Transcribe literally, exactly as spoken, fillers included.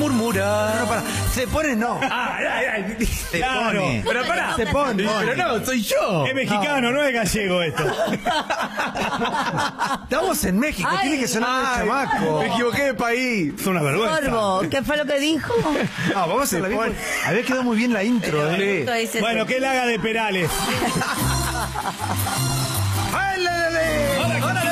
Murmurar. No, para. Se pone, no. Ah, ay, ay, Se claro. pone. Pero pará. Se pone. Pero no, soy yo. Es mexicano, no es gallego esto. Estamos en México, Ay, tiene que sonar Ay, el chamaco. me equivoqué de país. Es una vergüenza. Morbo, ¿qué fue lo que dijo? No, vamos a hacerla bien. Había quedado muy bien la intro, ¿eh? Esto es el- Bueno, que él haga de Perales. ¡Ay, le, le, le! ¡Órale!